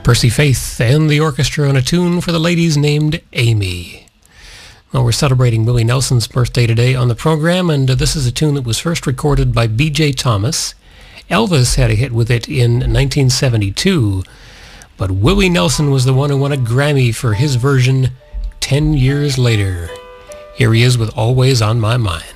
Percy Faith and the orchestra on a tune for the ladies named Amy. Well, we're celebrating Willie Nelson's birthday today on the program, and this is a tune that was first recorded by B.J. Thomas. Elvis had a hit with it in 1972, but Willie Nelson was the one who won a Grammy for his version 10 years later. Here he is with Always on My Mind.